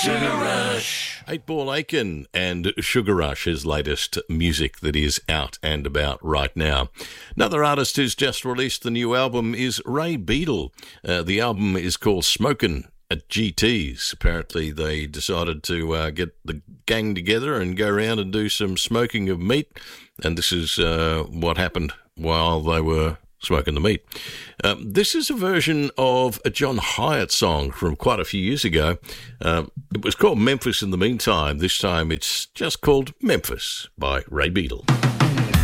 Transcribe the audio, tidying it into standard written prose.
Sugar Rush. 8-Ball Aiken and Sugar Rush, his latest music that is out and about right now. Another artist who's just released the new album is Ray Beadle. The album is called Smokin' at GT's. Apparently they decided to get the gang together and go around and do some smoking of meat, and this is what happened while they were smoking the meat. This is a version of a John Hyatt song from quite a few years ago. It was called Memphis in the meantime. This time it's just called Memphis by Ray Beadle.